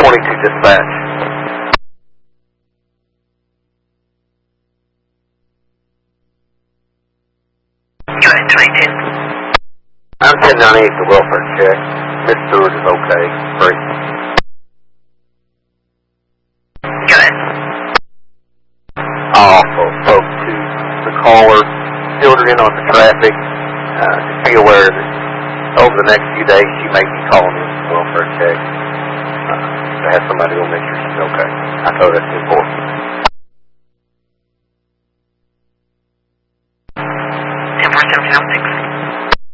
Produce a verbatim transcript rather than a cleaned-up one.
twenty-two dispatch. Go ahead, twenty-two. I'm ten ninety-eight, the welfare check. Miss Stewart is okay. Great. Go ahead. I also spoke to the caller, filled her in on the traffic. Uh, just be aware that over the next few days she may be calling in for welfare check. Uh, to have somebody who will make sure she's okay. I thought that's important.